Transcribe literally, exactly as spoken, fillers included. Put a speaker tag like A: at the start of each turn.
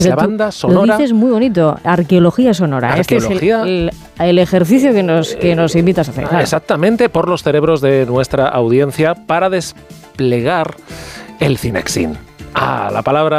A: La banda sonora.
B: Lo dices muy bonito, arqueología sonora.
A: Arqueología,
B: este es el, el, el ejercicio que nos, que nos invitas a hacer. Claro.
A: Exactamente, por los cerebros de nuestra audiencia para desplegar el Cinexin. Ah, la palabra